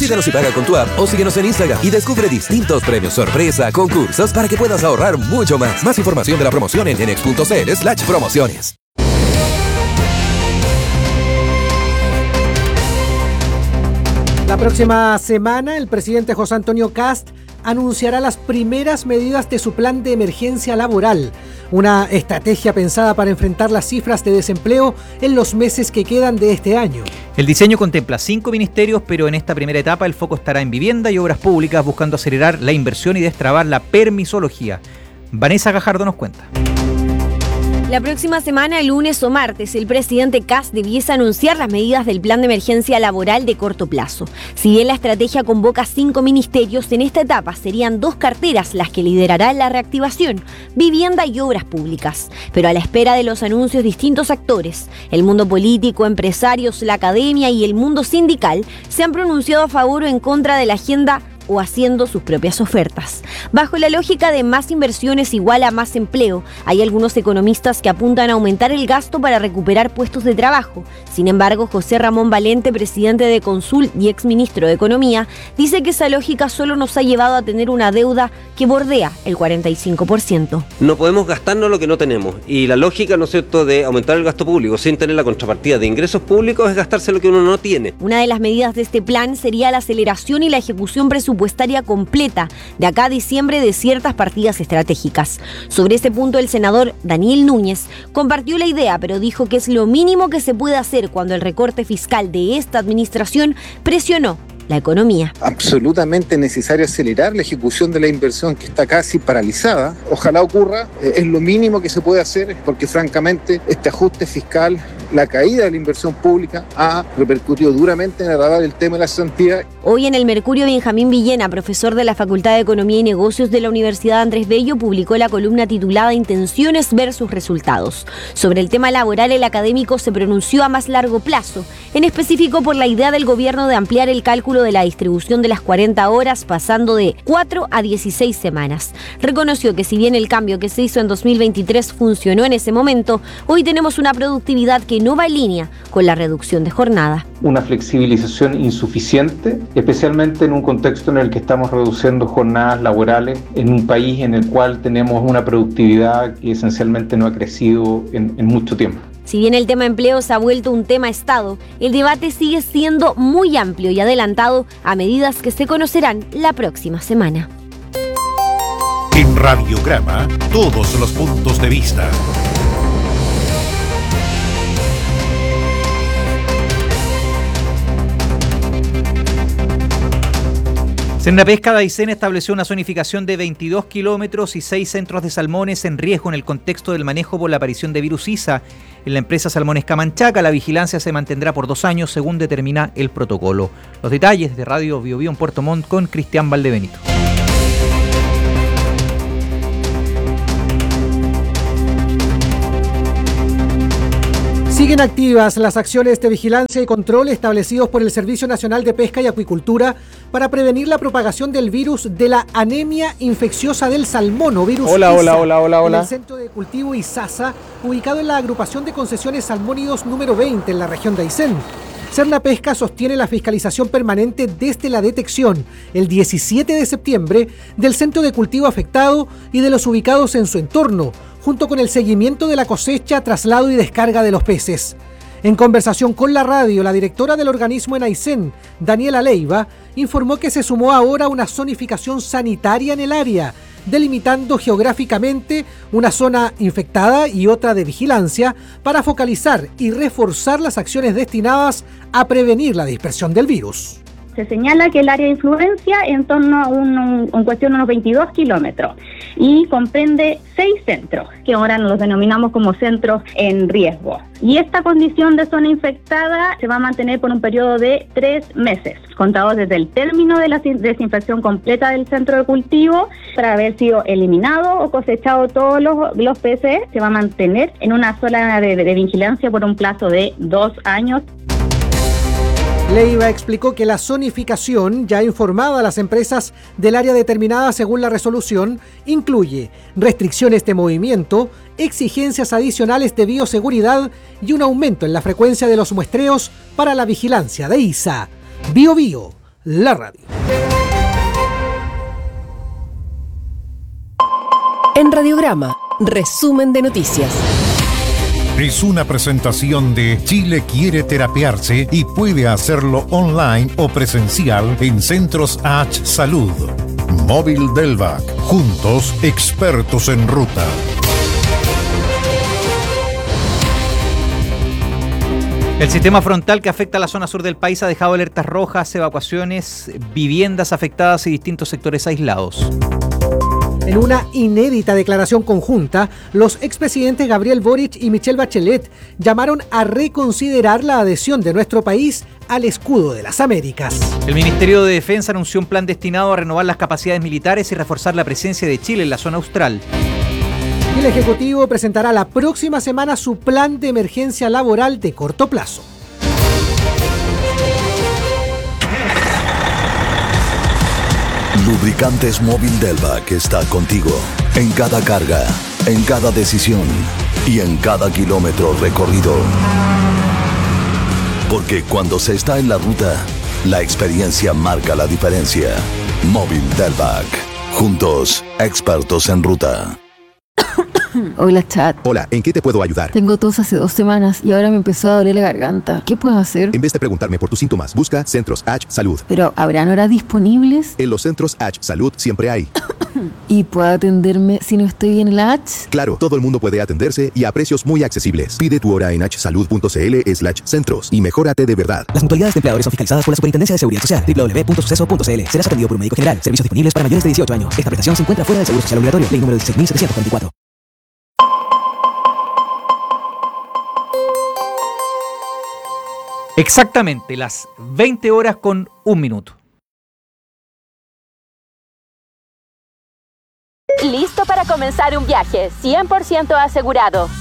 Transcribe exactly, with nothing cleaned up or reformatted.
Visítanos y paga con tu app o síguenos en Instagram y descubre distintos premios sorpresa, concursos para que puedas ahorrar mucho más. Más información de la promoción en enex punto cl slash promociones. La próxima semana, el presidente José Antonio Kast anunciará las primeras medidas de su plan de emergencia laboral, una estrategia pensada para enfrentar las cifras de desempleo en los meses que quedan de este año. El diseño contempla cinco ministerios, pero en esta primera etapa el foco estará en vivienda y obras públicas, buscando acelerar la inversión y destrabar la permisología. Vanessa Gajardo nos cuenta. La próxima semana, lunes o martes, el presidente Kast debiese anunciar las medidas del plan de emergencia laboral de corto plazo. Si bien la estrategia convoca cinco ministerios, en esta etapa serían dos carteras las que liderarán la reactivación, vivienda y obras públicas. Pero a la espera de los anuncios, distintos actores, el mundo político, empresarios, la academia y el mundo sindical, se han pronunciado a favor o en contra de la agenda o haciendo sus propias ofertas. Bajo la lógica de más inversiones igual a más empleo, hay algunos economistas que apuntan a aumentar el gasto para recuperar puestos de trabajo. Sin embargo, José Ramón Valente, presidente de Consul y exministro de Economía, dice que esa lógica solo nos ha llevado a tener una deuda que bordea el cuarenta y cinco por ciento. No podemos gastarnos lo que no tenemos, y la lógica, ¿no es cierto?, de aumentar el gasto público sin tener la contrapartida de ingresos públicos es gastarse lo que uno no tiene. Una de las medidas de este plan sería la aceleración y la ejecución presupuestaria presupuestaria completa de acá a diciembre de ciertas partidas estratégicas. Sobre ese punto, el senador Daniel Núñez compartió la idea, pero dijo que es lo mínimo que se puede hacer cuando el recorte fiscal de esta administración presionó la economía. Absolutamente necesario acelerar la ejecución de la inversión que está casi paralizada. Ojalá ocurra, eh, es lo mínimo que se puede hacer, porque francamente este ajuste fiscal, la caída de la inversión pública ha repercutido duramente en agradar el tema de la cesantía. Hoy en el Mercurio, Benjamín Villena, profesor de la Facultad de Economía y Negocios de la Universidad Andrés Bello, publicó la columna titulada Intenciones versus Resultados. Sobre el tema laboral, el académico se pronunció a más largo plazo, en específico por la idea del gobierno de ampliar el cálculo de la distribución de las cuarenta horas, pasando de cuatro a dieciséis semanas. Reconoció que si bien el cambio que se hizo en dos mil veintitrés funcionó en ese momento, hoy tenemos una productividad que no va en línea con la reducción de jornada. Una flexibilización insuficiente, especialmente en un contexto en el que estamos reduciendo jornadas laborales, en un país en el cual tenemos una productividad que esencialmente no ha crecido en, en mucho tiempo. Si bien el tema empleo se ha vuelto un tema Estado, el debate sigue siendo muy amplio y adelantado a medidas que se conocerán la próxima semana. En Radiograma, todos los puntos de vista. Sernapesca de Aysén estableció una zonificación de veintidós kilómetros y seis centros de salmones en riesgo en el contexto del manejo por la aparición de virus ISA. En la empresa Salmones Camanchaca, la vigilancia se mantendrá por dos años según determina el protocolo. Los detalles de Radio Bio Bio en Puerto Montt con Cristian Valdebenito. Siguen activas las acciones de vigilancia y control establecidos por el Servicio Nacional de Pesca y Acuicultura para prevenir la propagación del virus de la anemia infecciosa del salmón o virus hola, ISA, hola, hola, hola, hola. en el Centro de Cultivo Isasa, ubicado en la agrupación de concesiones Salmónidos número veinte en la región de Aysén. Sernapesca sostiene la fiscalización permanente desde la detección, el diecisiete de septiembre, del centro de cultivo afectado y de los ubicados en su entorno, junto con el seguimiento de la cosecha, traslado y descarga de los peces. En conversación con la radio, la directora del organismo en Aysén, Daniela Leiva, informó que se sumó ahora una zonificación sanitaria en el área, delimitando geográficamente una zona infectada y otra de vigilancia para focalizar y reforzar las acciones destinadas a prevenir la dispersión del virus. Se señala que el área de influencia en torno a un, un, en cuestión de unos veintidós kilómetros y comprende seis centros, que ahora los denominamos como centros en riesgo. Y esta condición de zona infectada se va a mantener por un periodo de tres meses, contados desde el término de la desinfección completa del centro de cultivo, para haber sido eliminado o cosechado todos los, los peces. Se va a mantener en una zona de, de vigilancia por un plazo de dos años. Leiva explicó que la zonificación, ya informada a las empresas del área determinada según la resolución, incluye restricciones de movimiento, exigencias adicionales de bioseguridad y un aumento en la frecuencia de los muestreos para la vigilancia de ISA. Bio Bio, la radio. En Radiograma, resumen de noticias. Es una presentación de Chile quiere terapiarse y puede hacerlo online o presencial en Centros H Salud. Móvil Delvac, juntos expertos en ruta. El sistema frontal que afecta a la zona sur del país ha dejado alertas rojas, evacuaciones, viviendas afectadas y distintos sectores aislados. En una inédita declaración conjunta, los expresidentes Gabriel Boric y Michelle Bachelet llamaron a reconsiderar la adhesión de nuestro país al escudo de las Américas. El Ministerio de Defensa anunció un plan destinado a renovar las capacidades militares y reforzar la presencia de Chile en la zona austral. El Ejecutivo presentará la próxima semana su plan de emergencia laboral de corto plazo. Lubricantes Móvil Delvac está contigo en cada carga, en cada decisión y en cada kilómetro recorrido. Porque cuando se está en la ruta, la experiencia marca la diferencia. Móvil Delvac. Juntos, expertos en ruta. Hola, chat. Hola, ¿en qué te puedo ayudar? Tengo tos hace dos semanas y ahora me empezó a doler la garganta. ¿Qué puedo hacer? En vez de preguntarme por tus síntomas, busca Centros H Salud. ¿Pero habrán horas disponibles? En los Centros H Salud siempre hay. ¿Y puedo atenderme si no estoy en la H? Claro, todo el mundo puede atenderse y a precios muy accesibles. Pide tu hora en hsalud.cl slash centros y mejórate de verdad. Las mutualidades de empleadores son fiscalizadas por la Superintendencia de Seguridad Social. doble u doble u doble u punto suceso punto c l. Serás atendido por un médico general. Servicios disponibles para mayores de dieciocho años. Esta prestación se encuentra fuera del Seguro Social Obligatorio. Ley número dieciséis mil setecientos cuarenta y cuatro. Exactamente las veinte horas con un minuto. Listo para comenzar un viaje cien por ciento asegurado.